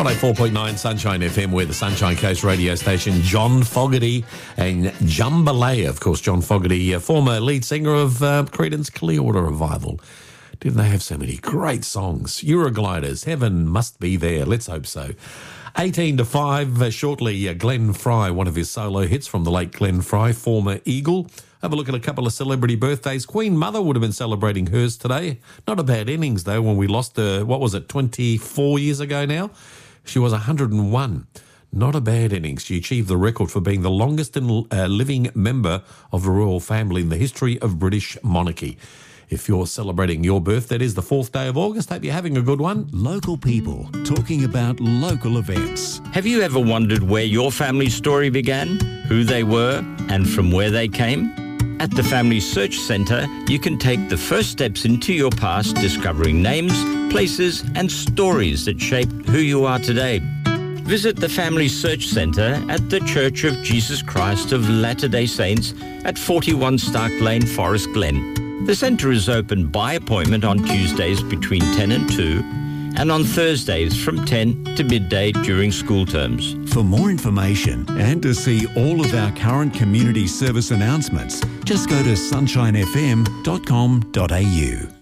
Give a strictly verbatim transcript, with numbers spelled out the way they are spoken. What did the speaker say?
one oh four point nine Sunshine F M, we're the Sunshine Coast radio station. John Fogerty and Jambalaya. Of course, John Fogerty, uh, former lead singer of uh, Creedence Clearwater Revival. Didn't they have so many great songs? Eurogliders, Heaven Must Be There. Let's hope so. eighteen to five, uh, shortly, uh, Glenn Fry, one of his solo hits from the late Glenn Fry, former Eagle. Have a look at a couple of celebrity birthdays. Queen Mother would have been celebrating hers today. Not a bad innings, though, when we lost her, what was it, twenty-four years ago now? She was one hundred and one. Not a bad innings. She achieved the record for being the longest in, uh, living member of the royal family in the history of British monarchy. If you're celebrating your birthday, it is the fourth day of August. Hope you're having a good one. Local people talking about local events. Have you ever wondered where your family story began, who they were, and from where they came? At the Family Search Centre, you can take the first steps into your past, discovering names, places, and stories that shape who you are today. Visit the Family Search Centre at the Church of Jesus Christ of Latter-day Saints at forty-one Stark Lane, Forest Glen. The centre is open by appointment on Tuesdays between ten and two and on Thursdays from ten to midday during school terms. For more information and to see all of our current community service announcements, just go to sunshine f m dot com dot a u.